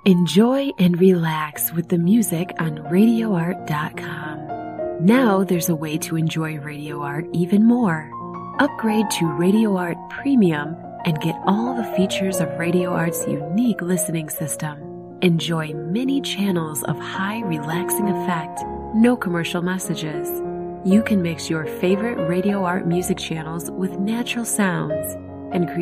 Enjoy and relax with the music on RadioArt.com. Now there's a way to enjoy Radio Art even more. Upgrade to Radio Art Premium and get all the features of Radio Art's unique listening system. Enjoy many channels of high relaxing effect, no commercial messages. You can mix your favorite Radio Art music channels with natural sounds and create